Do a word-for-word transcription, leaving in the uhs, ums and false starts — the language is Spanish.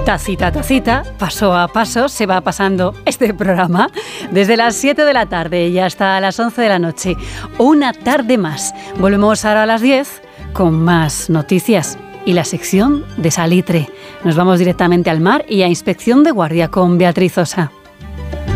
Tacita a tacita, paso a paso, se va pasando este programa desde las siete de la tarde y hasta las once de la noche. Una tarde más. Volvemos ahora a las diez con más noticias y la sección de Salitre. Nos vamos directamente al mar y a Inspección de Guardia con Beatriz Osa.